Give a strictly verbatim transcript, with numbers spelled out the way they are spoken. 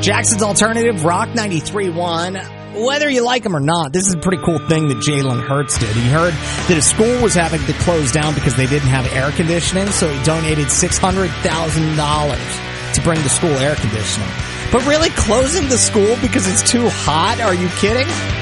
Jackson's Alternative, Rock ninety-three point one. Whether you like them or not, this is a pretty cool thing that Jalen Hurts did. He heard that a school was having to close down because they didn't have air conditioning, so he donated six hundred thousand dollars to bring the school air conditioning. But really, closing the school because it's too hot? Are you kidding?